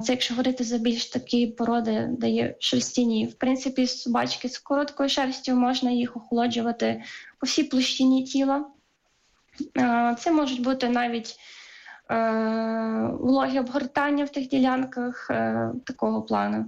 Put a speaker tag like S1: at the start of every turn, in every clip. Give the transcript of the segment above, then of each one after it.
S1: Це якщо говорити за більш такі породи, де є шерстяні. В принципі, собачки з короткою шерстю можна їх охолоджувати по всій площині тіла. Це можуть бути навіть вологі обгортання в тих ділянках такого плану.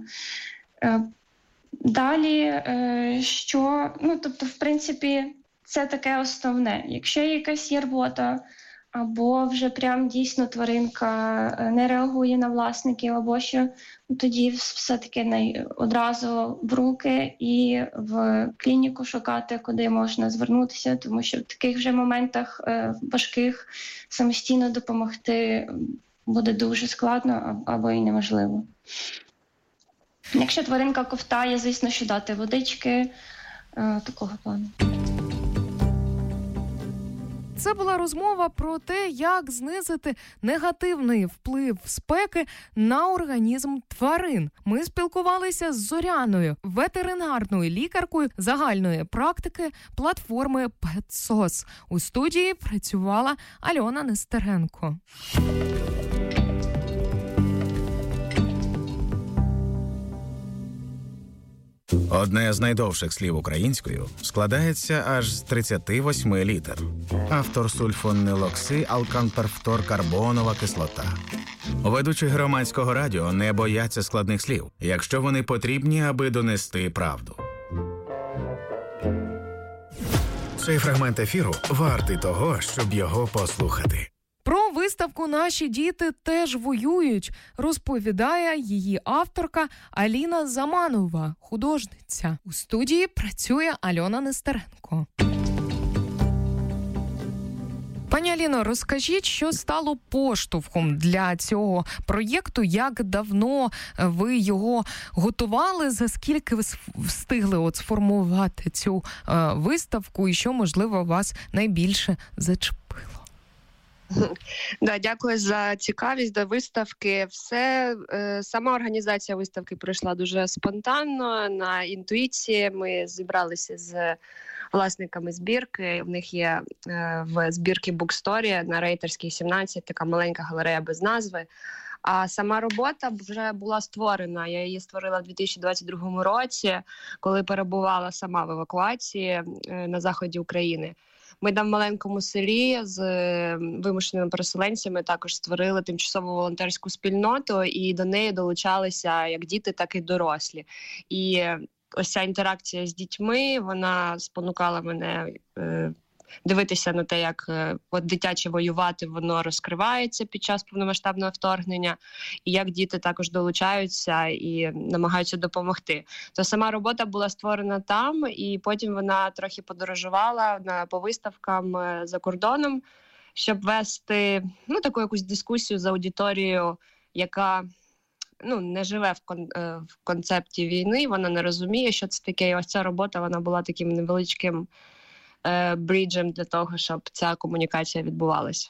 S1: Далі, тобто, в принципі, це таке основне. Якщо якась є рвота, або вже прям дійсно тваринка не реагує на власників, або що, тоді все-таки одразу в руки і в клініку шукати, куди можна звернутися, тому що в таких вже моментах важких самостійно допомогти буде дуже складно або і неможливо. Якщо тваринка ковтає, звісно, що дати водички такого плану.
S2: Це була розмова про те, як знизити негативний вплив спеки на організм тварин. Ми спілкувалися з Зоряною, ветеринарною лікаркою загальної практики платформи PetSOS. У студії працювала Альона Нестеренко.
S3: Одне з найдовших слів українською складається аж з 38 літер. Авторсульфонилоксиалканперфторкарбонова кислота. Ведучі громадського радіо не бояться складних слів, якщо вони потрібні, аби донести правду. Цей фрагмент ефіру вартий того, щоб його послухати.
S2: Про виставку «Наші діти теж воюють» розповідає її авторка Аліна Заманова, художниця. У студії працює Альона Нестеренко. Пані Аліно, розкажіть, що стало поштовхом для цього проєкту, як давно ви його готували, за скільки ви встигли сформувати цю виставку і що, можливо, вас найбільше зачепило?
S4: Да, дякую за цікавість до виставки. Сама організація виставки пройшла дуже спонтанно, на інтуїції. Ми зібралися з власниками збірки. В них є в збірці Bookstory на Рейтерській 17 така маленька галерея без назви. А сама робота вже була створена. Я її створила в 2022 році, коли перебувала сама в евакуації на заході України. Ми там в маленькому селі з вимушеними переселенцями також створили тимчасову волонтерську спільноту, і до неї долучалися як діти, так і дорослі. І ось ця інтеракція з дітьми, вона спонукала мене дивитися на те, як дитяче воювати, воно розкривається під час повномасштабного вторгнення, і як діти також долучаються і намагаються допомогти. То сама робота була створена там, і потім вона трохи подорожувала по виставкам за кордоном, щоб вести таку якусь дискусію з аудиторією, яка не живе в концепті війни, вона не розуміє, що це таке. І ось ця робота, вона була таким невеличким бріджем для того, щоб ця комунікація відбувалася.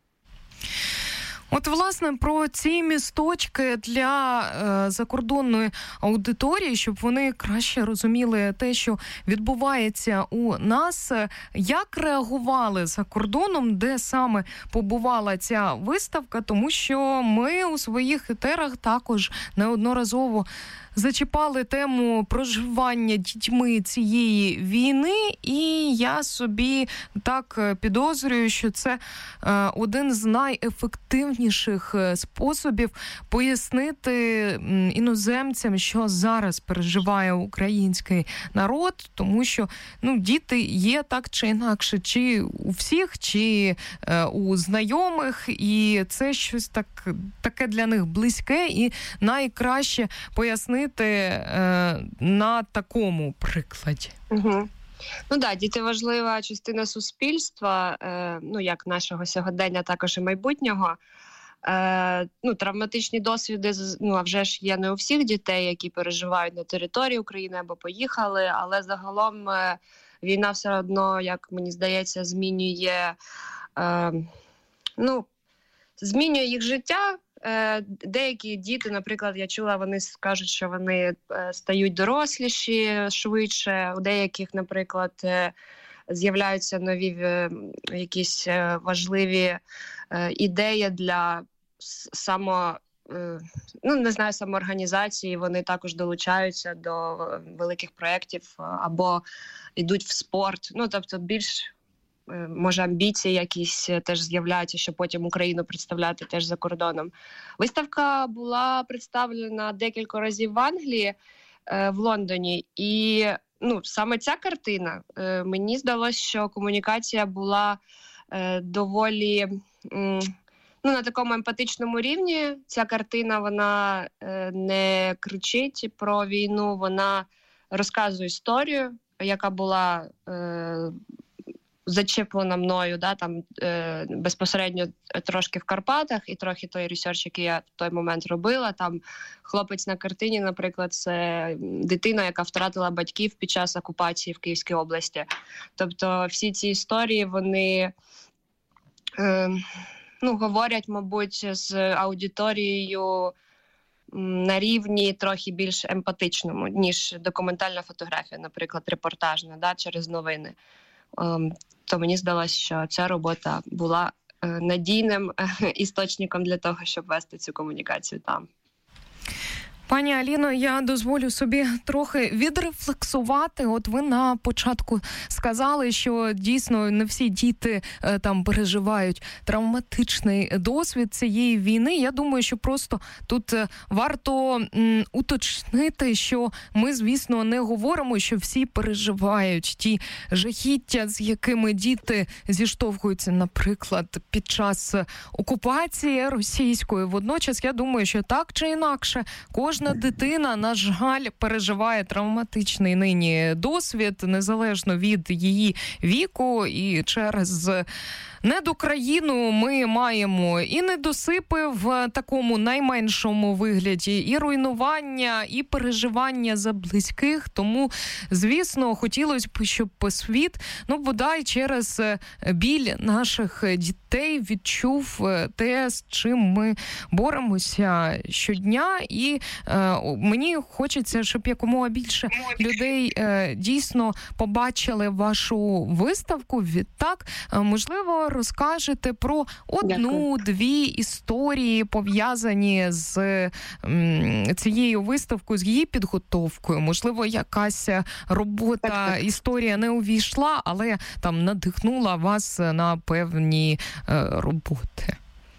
S2: От, власне, про ці місточки для закордонної аудиторії, щоб вони краще розуміли те, що відбувається у нас. Як реагували за кордоном, де саме побувала ця виставка? Тому що ми у своїх етерах також неодноразово зачіпали тему проживання дітьми цієї війни, і я собі так підозрюю, що це один з найефективніших способів пояснити іноземцям, що зараз переживає український народ, тому що діти є так чи інакше, чи у всіх, чи у знайомих, і це щось таке для них близьке, і найкраще пояснити на такому прикладі.
S4: Угу. Діти важлива частина суспільства, як нашого сьогодення, також і майбутнього. Травматичні досвіди, а вже ж є не у всіх дітей, які переживають на території України або поїхали, але загалом війна все одно, як мені здається, змінює їх життя. Деякі діти, наприклад, я чула, вони кажуть, що вони стають доросліші швидше. У деяких, наприклад, з'являються нові якісь важливі ідеї для не знаю, самоорганізації, вони також долучаються до великих проєктів або йдуть в спорт. Тобто більш, може, амбіції якісь теж з'являються, щоб потім Україну представляти теж за кордоном. Виставка була представлена декілька разів в Англії, в Лондоні, і саме ця картина, мені здалося, що комунікація була доволі на такому емпатичному рівні. Ця картина, вона не кричить про війну, вона розказує історію, яка була зачеплена мною, там безпосередньо трошки в Карпатах, і трохи той ресерч, який я в той момент робила. Там хлопець на картині, наприклад, це дитина, яка втратила батьків під час окупації в Київській області. Тобто всі ці історії, вони говорять, мабуть, з аудиторією на рівні трохи більш емпатичному, ніж документальна фотографія, наприклад, репортажна, через новини. То мені здалося, що ця робота була надійним істочником для того, щоб вести цю комунікацію там.
S2: Пані Аліно, я дозволю собі трохи відрефлексувати. От ви на початку сказали, що дійсно не всі діти там переживають травматичний досвід цієї війни. Я думаю, що просто тут варто уточнити, що ми, звісно, не говоримо, що всі переживають ті жахіття, з якими діти зіштовхуються, наприклад, під час окупації російської. Водночас, я думаю, що так чи інакше, кожна дитина, на жаль, переживає травматичний нині досвід, незалежно від її віку, і через недокраїну ми маємо і недосипи в такому найменшому вигляді, і руйнування, і переживання за близьких. Тому, звісно, хотілося б, щоб світ, бодай через біль наших дітей відчув те, з чим ми боремося щодня. І мені хочеться, щоб якомога більше людей дійсно побачили вашу виставку. Відтак, можливо, розкажете про одну-дві історії, пов'язані з цією виставкою, з її підготовкою. Можливо, якась робота, історія не увійшла, але там надихнула вас на певні роботи.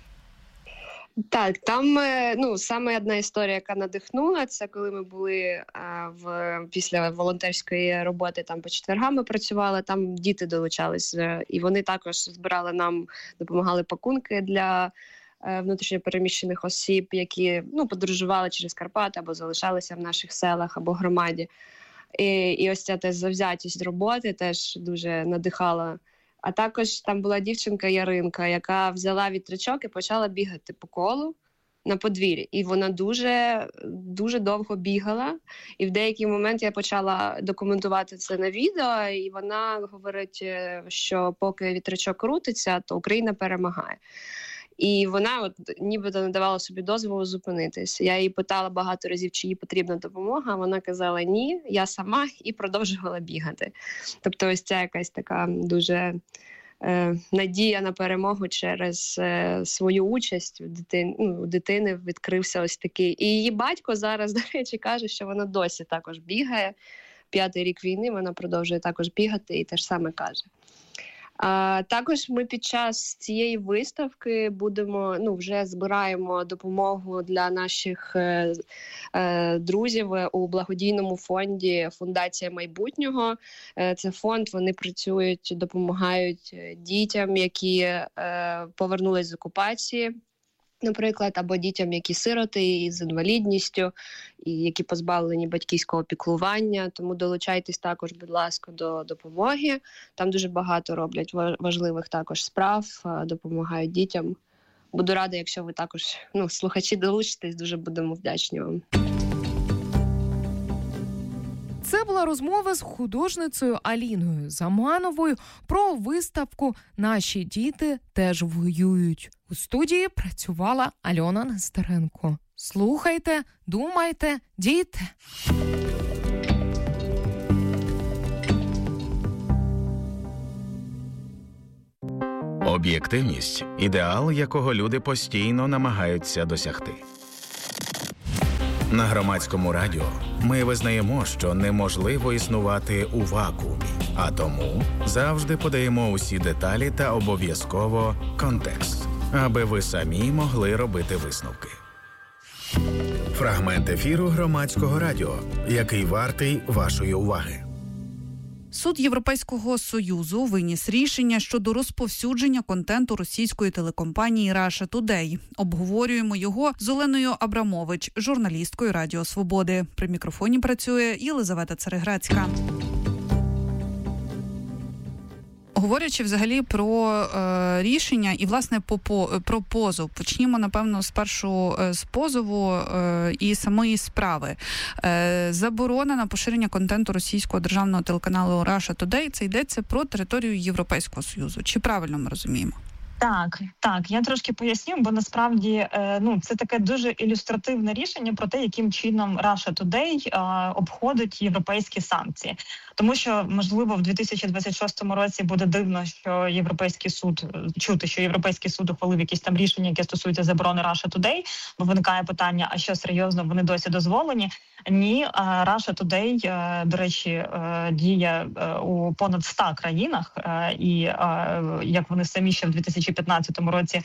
S4: Так, там саме одна історія, яка надихнула, це коли ми були після волонтерської роботи, там по четвергам ми працювали, там діти долучались, і вони також збирали нам, допомагали пакунки для внутрішньопереміщених осіб, які подорожували через Карпати або залишалися в наших селах або громаді. І ось ця теж завзятість роботи теж дуже надихала. А також там була дівчинка Яринка, яка взяла вітрячок і почала бігати по колу на подвір'ї. І вона дуже, дуже довго бігала. І в деякий момент я почала документувати це на відео, і вона говорить, що поки вітрячок крутиться, то Україна перемагає. І вона нібито не давала собі дозволу зупинитись. Я її питала багато разів, чи їй потрібна допомога, а вона казала ні, я сама, і продовжувала бігати. Тобто ось ця якась така дуже надія на перемогу через свою участь у дитини відкрився ось такий. І її батько зараз, до речі, каже, що вона досі також бігає. 5-й рік війни вона продовжує також бігати і те ж саме каже. Також ми під час цієї виставки вже збираємо допомогу для наших друзів у благодійному фонді «Фундація майбутнього». Це фонд, вони працюють, допомагають дітям, які повернулись з окупації, наприклад, або дітям, які сироти з інвалідністю, і які позбавлені батьківського піклування. Тому долучайтесь також, будь ласка, до допомоги. Там дуже багато роблять важливих також справ, допомагають дітям. Буду рада, якщо ви також, слухачі, долучитесь, дуже будемо вдячні вам.
S2: Це була розмова з художницею Аліною Замановою про виставку «Наші діти теж воюють». У студії працювала Альона Нестеренко. Слухайте, думайте, дійте.
S3: Об'єктивність – ідеал, якого люди постійно намагаються досягти. На Громадському радіо ми визнаємо, що неможливо існувати у вакуумі, а тому завжди подаємо усі деталі та обов'язково контекст, аби ви самі могли робити висновки. Фрагмент ефіру Громадського радіо, який вартий вашої уваги.
S5: Суд Європейського Союзу виніс рішення щодо розповсюдження контенту російської телекомпанії Russia Today. Обговорюємо його з Оленою Абрамович, журналісткою Радіо Свободи. При мікрофоні працює Єлизавета Цареградська. Говорячи взагалі про рішення і, власне, про позов. Почнімо, напевно, спершу з позову і самої справи. Заборона на поширення контенту російського державного телеканалу Russia Today – це йдеться про територію Європейського Союзу. Чи правильно ми розуміємо?
S6: Так, я трошки поясню, бо насправді це таке дуже ілюстративне рішення про те, яким чином Russia Today обходить європейські санкції. Тому що, можливо, в 2026 році буде дивно, що Європейський суд ухвалив якісь там рішення, яке стосується заборони Russia Today, бо виникає питання, а що серйозно, вони досі дозволені? Ні, Russia Today, до речі, діє у понад 100 країнах, і як вони самі ще в 2015 році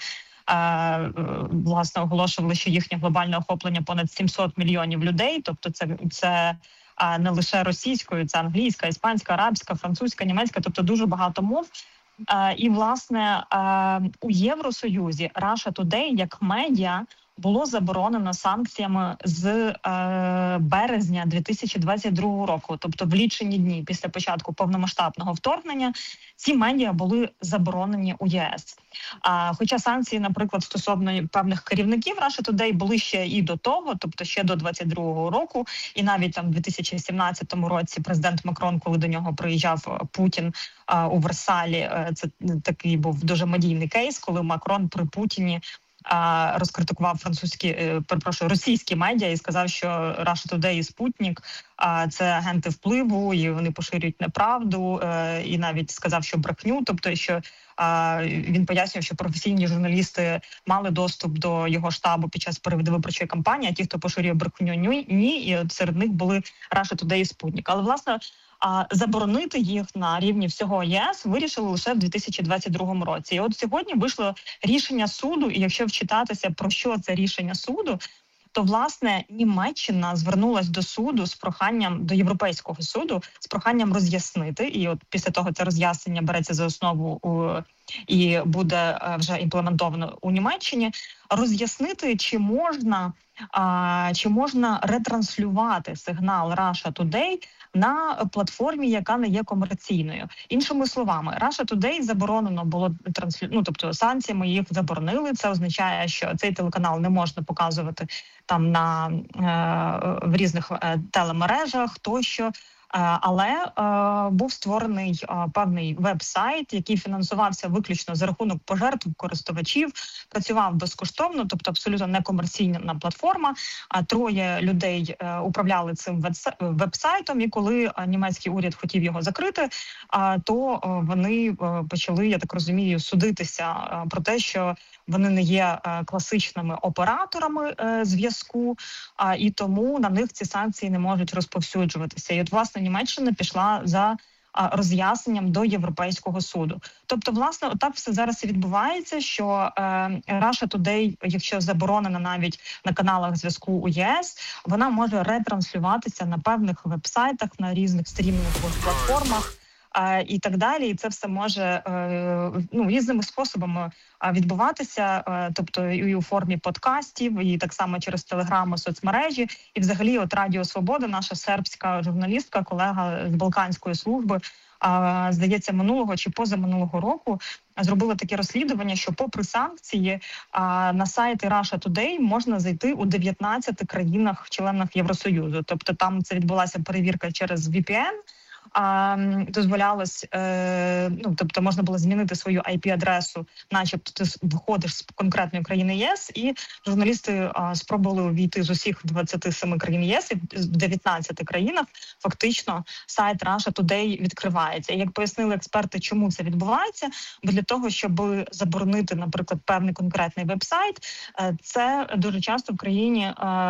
S6: власне оголошували, що їхнє глобальне охоплення понад 700 мільйонів людей, тобто це не лише російською, це англійська, іспанська, арабська, французька, німецька, тобто дуже багато мов. І, власне, у Євросоюзі Russia Today як медіа було заборонено санкціями з березня 2022 року, тобто в лічені дні після початку повномасштабного вторгнення ці медіа були заборонені у ЄС. Хоча санкції, наприклад, стосовно певних керівників Russia Today були ще і до того, тобто ще до 2022 року, і навіть там в 2017 році президент Макрон, коли до нього приїжджав Путін у Версалі, це такий був дуже медійний кейс, коли Макрон при Путіні розкритикував російські медіа і сказав, що Russia Today і Спутник – це агенти впливу, і вони поширюють неправду, і навіть сказав, що брехню, тобто, що він пояснював, що професійні журналісти мали доступ до його штабу під час передвиборчої кампанії, а ті, хто поширює брехню, ні, і от серед них були Russia Today і Спутник. Але, власне, заборонити їх на рівні всього ЄС вирішили лише в 2022 році. І от сьогодні вийшло рішення суду, і якщо вчитатися, про що це рішення суду, то, власне, Німеччина звернулась до суду з проханням, до Європейського суду, з проханням роз'яснити, і от після того це роз'яснення береться за основу і буде вже імплементовано у Німеччині, роз'яснити, чи можна ретранслювати сигнал Russia Today на платформі, яка не є комерційною. Іншими словами, Russia Today заборонено було тобто санкціями їх заборонили. Це означає, що цей телеканал не можна показувати там в різних телемережах тощо. Але був створений певний веб-сайт, який фінансувався виключно за рахунок пожертв користувачів, працював безкоштовно, тобто абсолютно некомерційна платформа. 3 людей управляли цим веб-сайтом, і коли німецький уряд хотів його закрити, то вони почали, я так розумію, судитися про те, що вони не є класичними операторами зв'язку, і тому на них ці санкції не можуть розповсюджуватися. І от, власне, Німеччина пішла за роз'ясненням до Європейського суду. Тобто, власне, отак все зараз і відбувається, що Russia Today, якщо заборонена навіть на каналах зв'язку у ЄС, вона може ретранслюватися на певних веб-сайтах, на різних стрімінгових платформах, і так далі. І це все може різними способами відбуватися, тобто і у формі подкастів, і так само через телеграми, соцмережі. І взагалі от Радіо Свобода, наша сербська журналістка, колега з Балканської служби, здається, минулого чи позаминулого року зробила таке розслідування, що попри санкції на сайти Russia Today можна зайти у 19 країнах-членах Євросоюзу. Тобто там це відбулася перевірка через VPN, дозволялось, тобто можна було змінити свою IP-адресу, начебто ти виходиш з конкретної країни ЄС, і журналісти спробували увійти з усіх 27 країн ЄС, і в 19 країнах фактично сайт Russia Today відкривається. І як пояснили експерти, чому це відбувається, бо для того, щоб заборонити, наприклад, певний конкретний веб-сайт, це дуже часто в країні,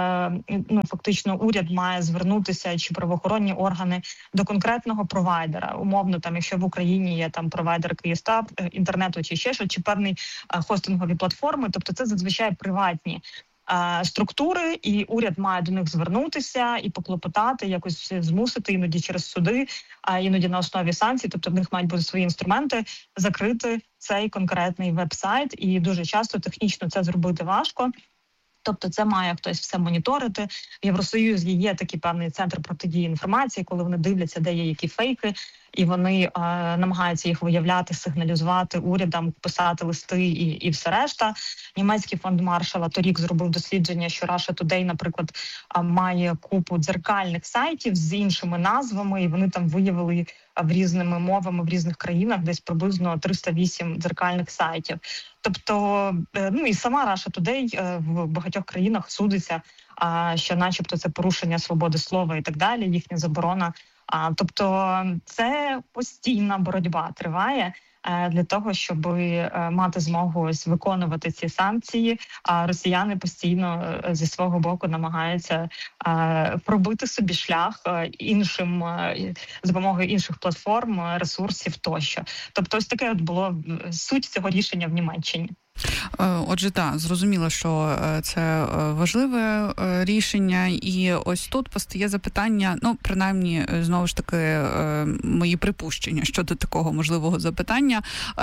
S6: фактично уряд має звернутися, чи правоохоронні органи, до конкретного провайдера. Умовно, там, якщо в Україні є там провайдер Київстар, інтернету чи ще що, чи певні хостингові платформи, тобто це зазвичай приватні структури, і уряд має до них звернутися і поклопотати, якось змусити, іноді через суди, а іноді на основі санкцій, тобто в них мають бути свої інструменти, закрити цей конкретний веб-сайт, і дуже часто технічно це зробити важко. Тобто це має хтось все моніторити. В Євросоюзі є такий певний центр протидії інформації, коли вони дивляться, де є які фейки, і вони намагаються їх виявляти, сигналізувати урядам, писати листи і все решта. Німецький фонд Маршалла торік зробив дослідження, що Russia Today, наприклад, має купу дзеркальних сайтів з іншими назвами, і вони там виявили в різними мовами в різних країнах десь приблизно 308 дзеркальних сайтів. Тобто, і сама Russia Today в багатьох країнах судиться, що начебто це порушення свободи слова і так далі, їхня заборона. Тобто це постійна боротьба триває для того, щоб мати змогу ось виконувати ці санкції. А росіяни постійно зі свого боку намагаються пробити собі шлях іншим з допомогою інших платформ, ресурсів тощо. Тобто, ось таке от було суть цього рішення в Німеччині.
S5: Отже, так, зрозуміло, що це важливе рішення, і ось тут постає запитання, принаймні, знову ж таки, мої припущення щодо такого можливого запитання.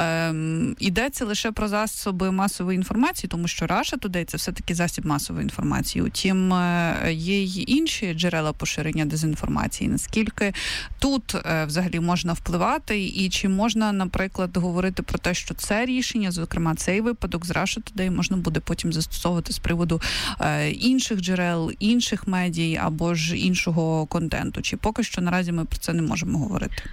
S5: Йдеться лише про засоби масової інформації, тому що Russia Today – це все-таки засіб масової інформації. Утім, є й інші джерела поширення дезінформації. Наскільки тут взагалі можна впливати, і чи можна, наприклад, говорити про те, що це рішення, зокрема, цей випадок з Russia Today можна буде потім застосовувати з приводу інших джерел, інших медій або ж іншого контенту? Чи поки що наразі ми про це не можемо говорити?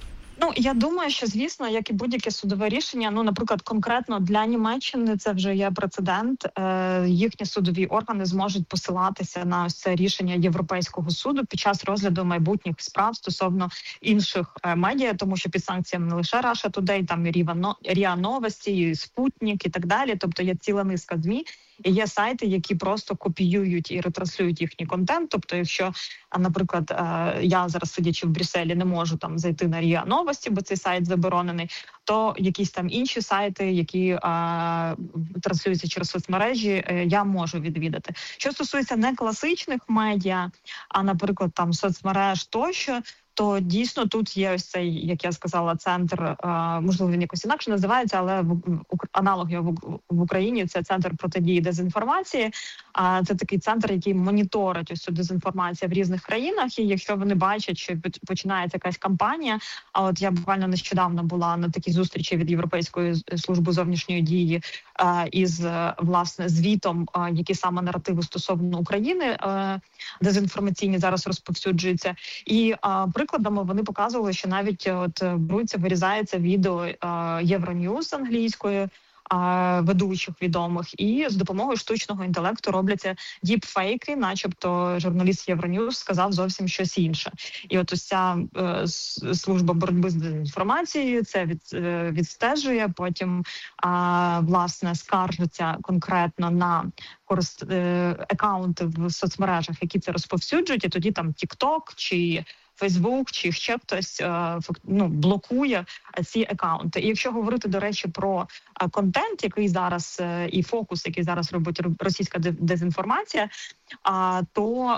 S6: Я думаю, що, звісно, як і будь-яке судове рішення, наприклад, конкретно для Німеччини це вже є прецедент. Їхні судові органи зможуть посилатися на ось це рішення Європейського суду під час розгляду майбутніх справ стосовно інших медіа, тому що під санкціями не лише Russia Today, там і РІА Новості, і Спутник і так далі. Тобто є ціла низка ЗМІ. І є сайти, які просто копіюють і ретранслюють їхній контент. Тобто, якщо, наприклад, я зараз, сидячи в Брюсселі, не можу там зайти на РІА Новості, бо цей сайт заборонений, то якісь там інші сайти, які транслюються через соцмережі, я можу відвідати. Що стосується не класичних медіа, а, наприклад, там соцмереж тощо, то дійсно тут є ось цей, як я сказала, центр, можливо, він якось інакше називається, але аналог його в Україні – це центр протидії дезінформації. Це такий центр, який моніторить ось цю дезінформацію в різних країнах, і якщо вони бачать, що починається якась кампанія, а от я буквально нещодавно була на такій зустрічі від Європейської служби зовнішньої дії із, власне, звітом, які саме наративи стосовно України дезінформаційні зараз розповсюджуються. І прикладами вони показували, що навіть вирізається відео Євроньюз англійською, ведучих відомих, і з допомогою штучного інтелекту робляться діпфейки, начебто журналіст Євроньюз сказав зовсім щось інше. І от ось ця служба боротьби з дезінформацією це відстежує, потім, власне, скаржиться конкретно на акаунти в соцмережах, які це розповсюджують, і тоді там TikTok чи Facebook чи ще хтось блокує ці акаунти. І якщо говорити, до речі, про контент, який зараз і фокус, який зараз робить російська дезінформація, то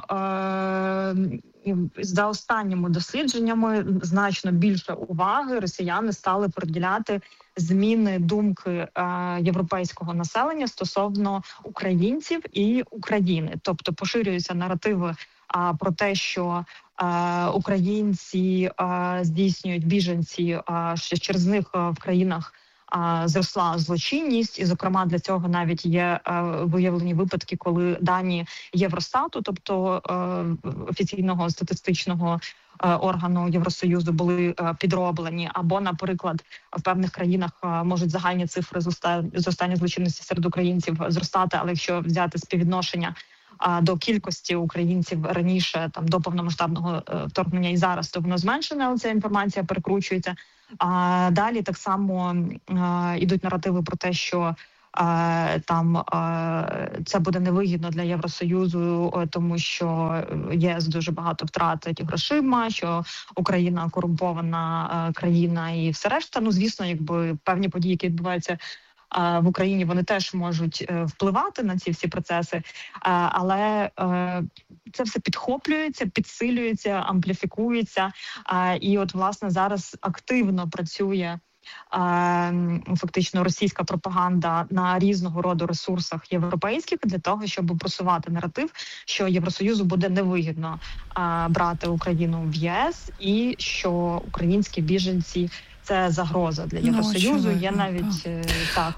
S6: за останніми дослідженнями значно більше уваги росіяни стали приділяти зміни думки європейського населення стосовно українців і України. Тобто поширюються наративи про те, що українці здійснюють біженці, що через них в країнах зросла злочинність, і, зокрема, для цього навіть є виявлені випадки, коли дані Євростату, тобто офіційного статистичного органу Євросоюзу, були підроблені, або, наприклад, в певних країнах можуть загальні цифри зростання злочинності серед українців зростати, але якщо взяти співвідношення до кількості українців раніше, там до повномасштабного вторгнення і зараз, то воно зменшене, але ця інформація перекручується. А далі так само ідуть наративи про те, що це буде невигідно для Євросоюзу, тому що ЄС дуже багато втратить грошима, що Україна корумпована країна і все решта. Ну, звісно, якби певні події, які відбуваються в Україні, вони теж можуть впливати на ці всі процеси, але це все підхоплюється, підсилюється, ампліфікується. І от, власне, зараз активно працює фактично російська пропаганда на різного роду ресурсах європейських для того, щоб просувати наратив, що Євросоюзу буде невигідно брати Україну в ЄС, і що українські біженці – це загроза для Євросоюзу. Є навіть так.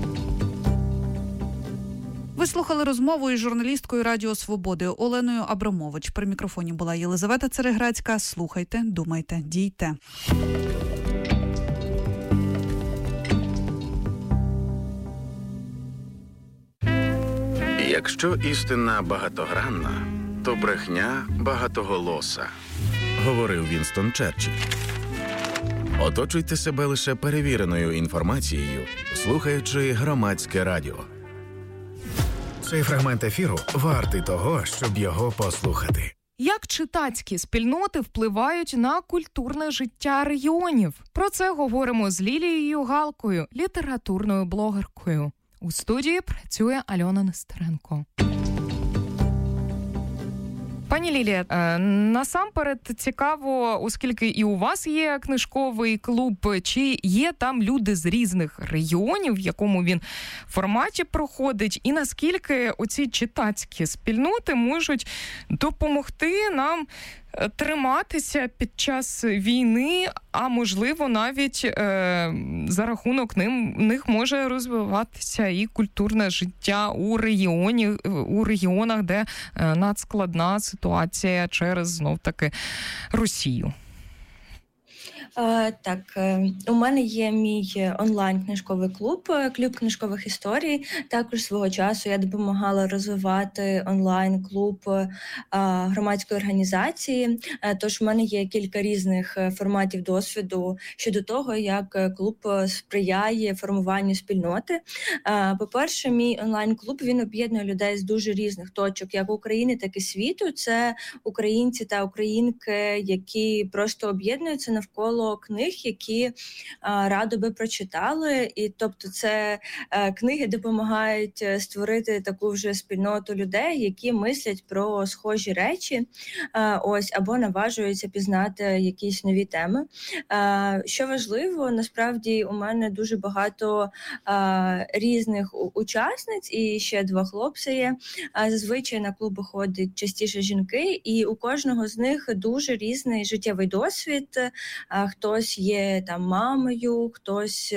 S5: Ви слухали розмову із журналісткою Радіо Свободи Оленою Абрамович. При мікрофоні була Єлизавета Цереграцька. Слухайте, думайте, дійте.
S3: Якщо істина багатогранна, то брехня багатоголоса, говорив Вінстон Черчилль. Оточуйте себе лише перевіреною інформацією, слухаючи Громадське радіо. Цей фрагмент ефіру вартий того, щоб його послухати.
S2: Як читацькі спільноти впливають на культурне життя регіонів? Про це говоримо з Лілією Галкою, літературною блогеркою. У студії працює Альона Нестеренко. Пані Лілія, насамперед цікаво, оскільки і у вас є книжковий клуб, чи є там люди з різних регіонів, в якому він форматі проходить, і наскільки оці читацькі спільноти можуть допомогти нам триматися під час війни, а можливо навіть за рахунок них може розвиватися і культурне життя у регіонах, де надскладна ситуація через знов-таки Росію.
S1: Так, у мене є мій онлайн-книжковий клуб книжкових історій. Також свого часу я допомагала розвивати онлайн-клуб громадської організації. Тож в мене є кілька різних форматів досвіду щодо того, як клуб сприяє формуванню спільноти. По-перше, мій онлайн-клуб, він об'єднує людей з дуже різних точок, як України, так і світу. Це українці та українки, які просто об'єднуються навколо книг, які радо би прочитали. І тобто це книги допомагають створити таку вже спільноту людей, які мислять про схожі речі, або наважуються пізнати якісь нові теми. Що важливо, насправді у мене дуже багато різних учасниць, і ще 2 хлопці є. Зазвичай на клуби ходять частіше жінки, і у кожного з них дуже різний життєвий досвід. Хтось є там мамою, хтось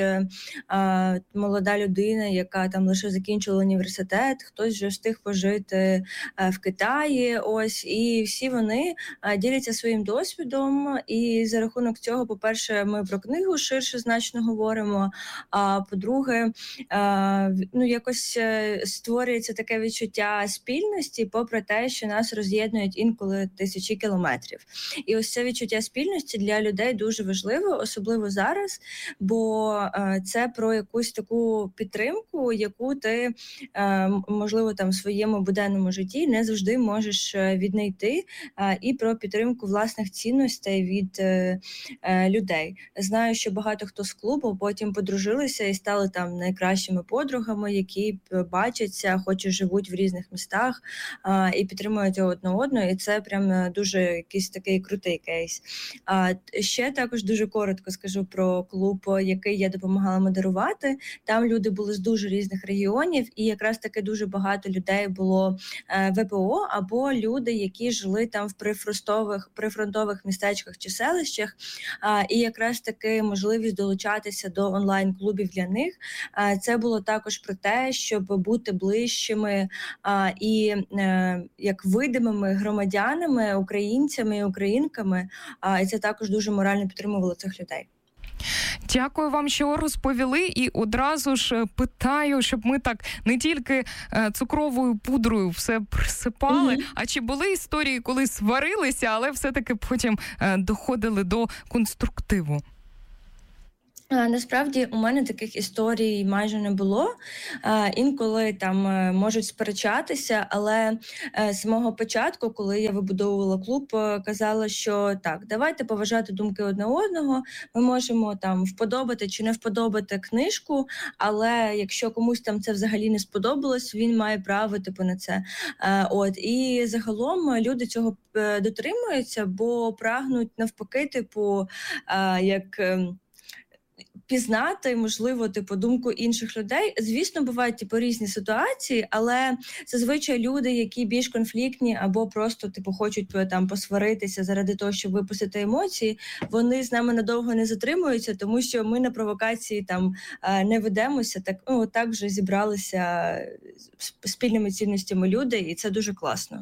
S1: молода людина, яка там лише закінчила університет, хтось вже встиг пожити в Китаї. І всі вони діляться своїм досвідом. І за рахунок цього, по-перше, ми про книгу ширше значно говоримо. А по-друге, якось створюється таке відчуття спільності, попри те, що нас роз'єднують інколи тисячі кілометрів. І ось це відчуття спільності для людей дуже важливо, особливо зараз, бо це про якусь таку підтримку, яку ти, можливо, там в своєму буденному житті не завжди можеш віднайти, і про підтримку власних цінностей від людей. Знаю, що багато хто з клубу потім подружилися і стали там найкращими подругами, які бачаться, хоч і живуть в різних містах, і підтримують одне одного, і це прям дуже якийсь такий крутий кейс. Ще також
S7: також дуже коротко скажу про клуб, який я допомагала модерувати. Там люди були з дуже різних регіонів, і якраз таки дуже багато людей було ВПО або люди, які жили там в прифронтових містечках чи селищах. І якраз таки можливість долучатися до онлайн-клубів для них. Це було також про те, щоб бути ближчими і як видимими громадянами, українцями і українками. І це також дуже морально підтримувало цих людей.
S2: Дякую вам, що розповіли, і одразу ж питаю, щоб ми так не тільки цукровою пудрою все присипали, а чи були історії, коли сварилися, але все-таки потім доходили до конструктиву?
S7: Насправді у мене таких історій майже не було. Інколи там можуть сперечатися, але з самого початку, коли я вибудовувала клуб, казала, що так, давайте поважати думки одне одного, ми можемо там вподобати чи не вподобати книжку, але якщо комусь там це взагалі не сподобалось, він має право на це. І загалом люди цього дотримуються, бо прагнуть навпаки, як пізнати, можливо, думку інших людей. Звісно, бувають різні ситуації, але зазвичай люди, які більш конфліктні або просто хочуть там посваритися заради того, щоб випустити емоції, вони з нами надовго не затримуються, тому що ми на провокації там не ведемося. Так вже зібралися спільними цінностями люди, і це дуже класно.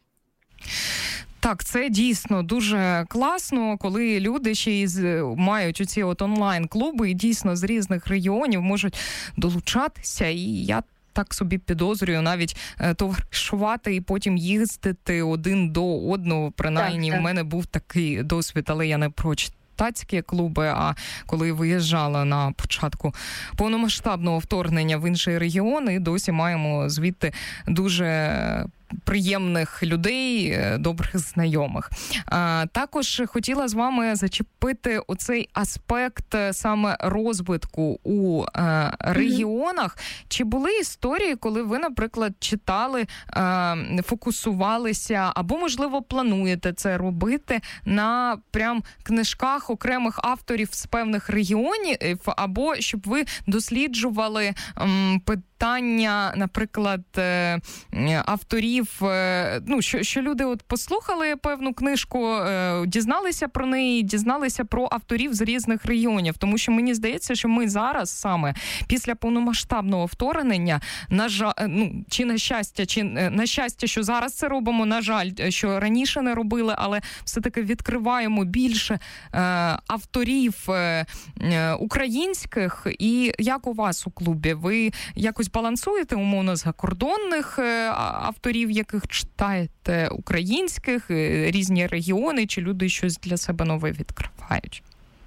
S2: Так, це дійсно дуже класно, коли люди ще й мають оці онлайн-клуби і дійсно з різних регіонів можуть долучатися, і я так собі підозрюю, навіть товаришувати і потім їздити один до одного. Принаймні, в мене був такий досвід, але я не про читацькі клуби, а коли виїжджала на початку повномасштабного вторгнення в інший регіон, і досі маємо звідти дуже приємних людей, добрих знайомих. Також хотіла з вами зачепити оцей аспект саме розвитку у регіонах. Чи були історії, коли ви, наприклад, читали, фокусувалися, або, можливо, плануєте це робити на прям книжках окремих авторів з певних регіонів, або щоб ви досліджували питання, наприклад, авторів, що люди послухали певну книжку, дізналися про неї, дізналися про авторів з різних регіонів. Тому що мені здається, що ми зараз саме після повномасштабного вторгнення, на жаль, чи на щастя, що зараз це робимо, на жаль, що раніше не робили, але все-таки відкриваємо більше авторів українських. І як у вас у клубі? Ви якось балансуєте, умовно, закордонних авторів, яких читаєте, українських, різні регіони, чи люди щось для себе нове відкривають?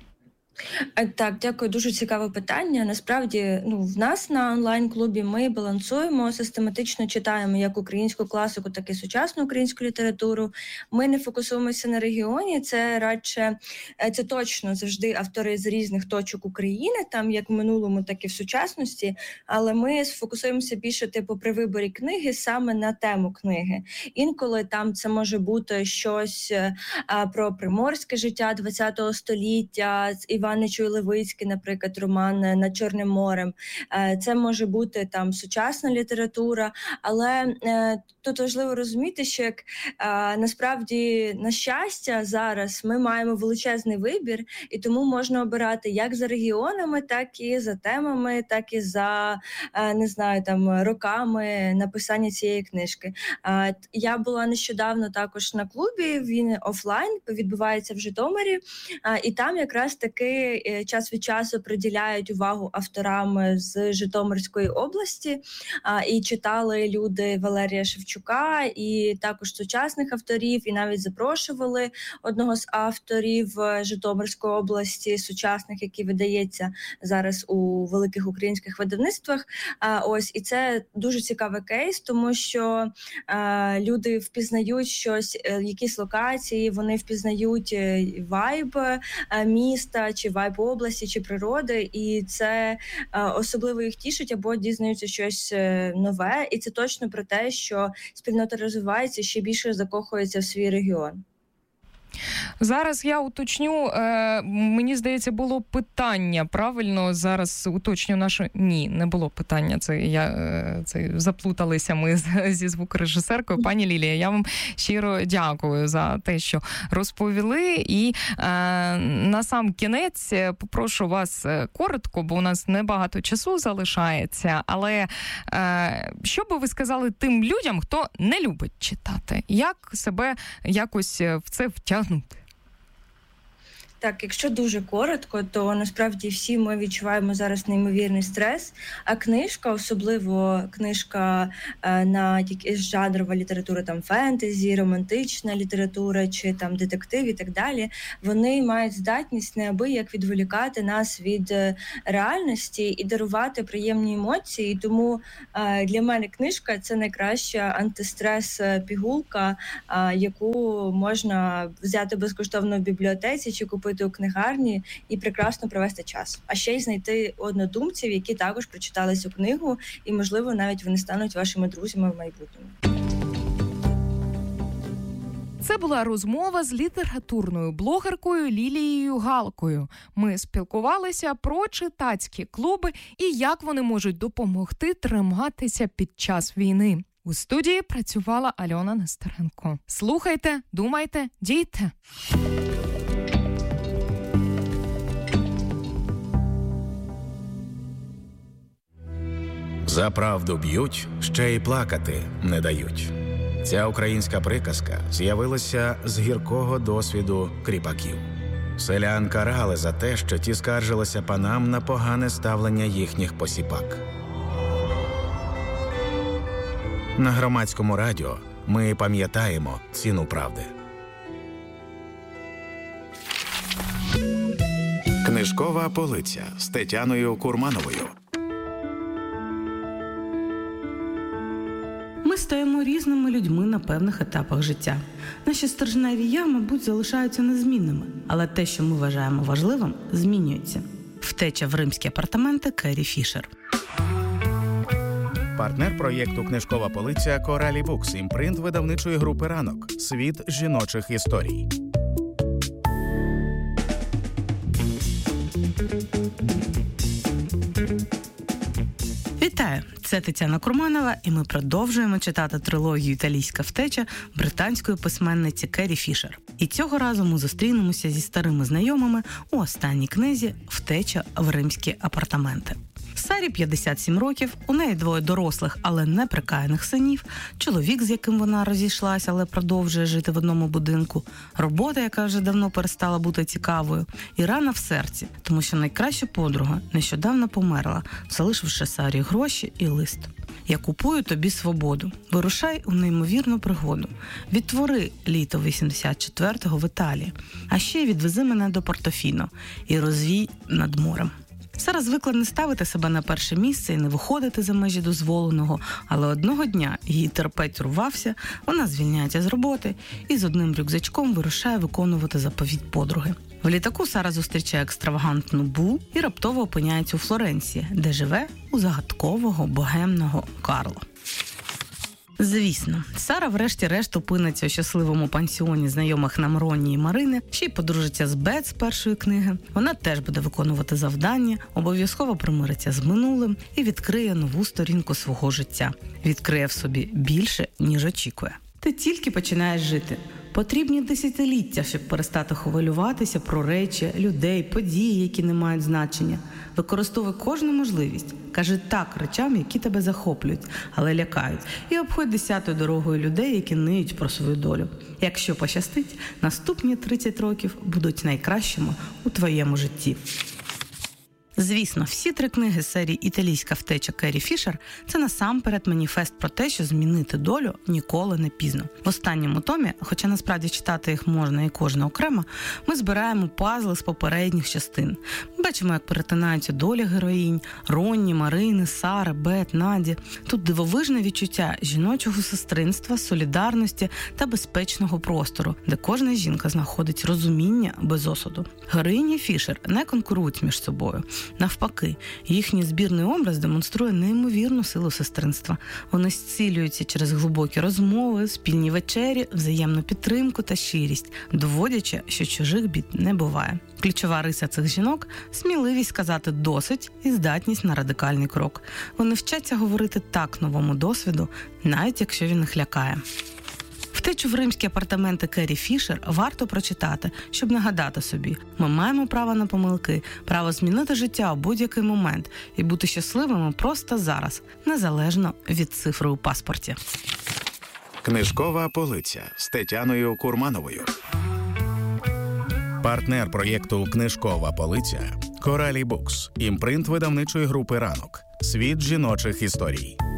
S7: Так, дякую, дуже цікаве питання. Насправді, в нас на онлайн-клубі ми балансуємо, систематично читаємо як українську класику, так і сучасну українську літературу. Ми не фокусуємося на регіоні, це точно завжди автори з різних точок України, там як в минулому, так і в сучасності, але ми сфокусуємося більше при виборі книги саме на тему книги. Інколи там це може бути щось про приморське життя ХХ століття, Іван Нечуй-Левицький, наприклад, роман «Над Чорним морем». Це може бути там сучасна література, але тут важливо розуміти, що насправді, на щастя, зараз ми маємо величезний вибір, і тому можна обирати як за регіонами, так і за темами, так і за, роками написання цієї книжки. Я була нещодавно також на клубі, він офлайн, відбувається в Житомирі, і там якраз таки час від часу приділяють увагу авторам з Житомирської області, і читали люди Валерія Шевчука, і також сучасних авторів, і навіть запрошували одного з авторів Житомирської області, сучасних, який видається зараз у великих українських видавництвах. І це дуже цікавий кейс, тому що люди впізнають щось, якісь локації, вони впізнають вайб міста, чи вайб області, чи природи, і це особливо їх тішить або дізнаються щось нове, і це точно про те, що спільнота розвивається, ще більше закохується в свій регіон.
S2: Зараз я уточню, мені здається, було питання, правильно? Зараз уточню наше... Ні, не було питання, це заплуталися ми зі звукорежисеркою. Пані Лілія, я вам щиро дякую за те, що розповіли. І на сам кінець попрошу вас коротко, бо у нас небагато часу залишається, але що би ви сказали тим людям, хто не любить читати? Як себе якось в це втягнути?
S7: Так, якщо дуже коротко, то насправді всі ми відчуваємо зараз неймовірний стрес, а книжка, особливо книжка на якась жанрова література, там фентезі, романтична література чи там детектив і так далі, вони мають здатність неабияк відволікати нас від реальності і дарувати приємні емоції. Тому для мене книжка – це найкраща антистрес-пігулка, яку можна взяти безкоштовно в бібліотеці чи купити у книгарні і прекрасно провести час. А ще й знайти однодумців, які також прочитали цю книгу, і, можливо, навіть вони стануть вашими друзями в майбутньому.
S2: Це була розмова з літературною блогеркою Лілією Галкою. Ми спілкувалися про читацькі клуби і як вони можуть допомогти триматися під час війни. У студії працювала Альона Нестеренко. Слухайте, думайте, дійте.
S3: За правду б'ють, ще й плакати не дають. Ця українська приказка з'явилася з гіркого досвіду кріпаків. Селян карали за те, що ті скаржилися панам на погане ставлення їхніх посіпак. На Громадському радіо ми пам'ятаємо ціну правди. Книжкова полиця з Тетяною Курмановою.
S8: Ми стаємо різними людьми на певних етапах життя. Наші стержневі «я», мабуть, залишаються незмінними, але те, що ми вважаємо важливим, змінюється. Втеча в римські апартаменти Керрі Фішер.
S3: Партнер проєкту «Книжкова полиця» Коралі Букс, імпринт видавничої групи «Ранок». Світ жіночих історій.
S8: Вітаю! Це Тетяна Курманова, і ми продовжуємо читати трилогію «Італійська втеча» британської письменниці Керрі Фішер. І цього разу ми зустрінемося зі старими знайомими у останній книзі «Втеча в римські апартаменти». Сарі 57 років, у неї 2 дорослих, але неприкаяних синів, чоловік, з яким вона розійшлася, але продовжує жити в одному будинку, робота, яка вже давно перестала бути цікавою, і рана в серці, тому що найкраща подруга нещодавно померла, залишивши Сарі гроші і лист. «Я купую тобі свободу. Вирушай у неймовірну пригоду. Відтвори літо 84-го в Італії. А ще відвези мене до Портофіно і розвій над морем». Сара звикла не ставити себе на перше місце і не виходити за межі дозволеного, але одного дня її терпець рвався, вона звільняється з роботи і з одним рюкзачком вирушає виконувати заповідь подруги. В літаку Сара зустрічає екстравагантну Бу і раптово опиняється у Флоренції, де живе у загадкового богемного Карло. Звісно, Сара врешті-решт опиниться у щасливому пансіоні знайомих нам Ронні і Марини, ще й подружиться з Бет з першої книги. Вона теж буде виконувати завдання, обов'язково примириться з минулим і відкриє нову сторінку свого життя. Відкриє в собі більше, ніж очікує. Ти тільки починаєш жити. Потрібні десятиліття, щоб перестати хвилюватися про речі, людей, події, які не мають значення. Використовуй кожну можливість. Кажи так речам, які тебе захоплюють, але лякають. І обходь 10-ю дорогою людей, які ниють про свою долю. Якщо пощастить, наступні 30 років будуть найкращими у твоєму житті. Звісно, всі 3 книги з серії «Італійська втеча» Керрі Фішер – це насамперед маніфест про те, що змінити долю ніколи не пізно. В останньому томі, хоча насправді читати їх можна і кожна окремо, ми збираємо пазли з попередніх частин. Бачимо, як перетинаються долі героїнь – Ронні, Марини, Сари, Бет, Наді. Тут дивовижне відчуття жіночого сестринства, солідарності та безпечного простору, де кожна жінка знаходить розуміння без осуду. Героїні Фішер не конкурують між собою. Навпаки, їхній збірний образ демонструє неймовірну силу сестринства. Вони зцілюються через глибокі розмови, спільні вечері, взаємну підтримку та щирість, доводячи, що чужих бід не буває. Ключова риса цих жінок – сміливість сказати «досить» і здатність на радикальний крок. Вони вчаться говорити «так» новому досвіду, навіть якщо він їх лякає. «Втечу в римські апартаменти» Керрі Фішер варто прочитати, щоб нагадати собі – ми маємо право на помилки, право змінити життя у будь-який момент і бути щасливими просто зараз, незалежно від цифри у паспорті.
S3: Книжкова полиця з Тетяною Курмановою. Партнер проєкту «Книжкова полиця» – Коралі Букс, імпринт видавничої групи «Ранок». Світ жіночих історій.